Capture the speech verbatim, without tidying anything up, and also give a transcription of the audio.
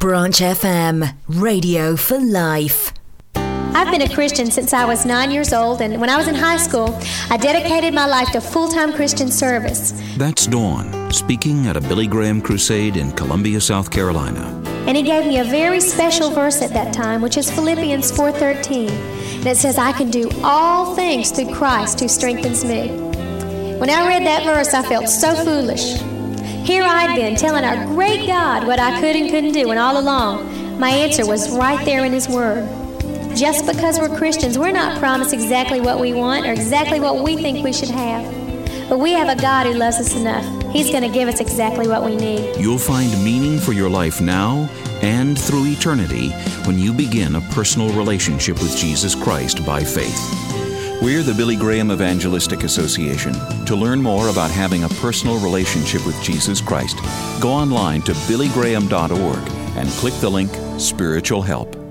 Branch F M, radio for life. I've been a Christian since I was nine years old, and when I was in high school, I dedicated my life to full-time Christian service. That's Dawn, speaking at a Billy Graham crusade in Columbia, South Carolina. And he gave me a very special verse at that time, which is Philippians four thirteen. And it says, I can do all things through Christ who strengthens me. When I read that verse, I felt so foolish. Here I'd been telling our great God what I could and couldn't do, and all along, my answer was right there in His Word. Just because we're Christians, we're not promised exactly what we want or exactly what we think we should have. But we have a God who loves us enough. He's going to give us exactly what we need. You'll find meaning for your life now and through eternity when you begin a personal relationship with Jesus Christ by faith. We're the Billy Graham Evangelistic Association. To learn more about having a personal relationship with Jesus Christ, go online to billy graham dot org and click the link Spiritual Help.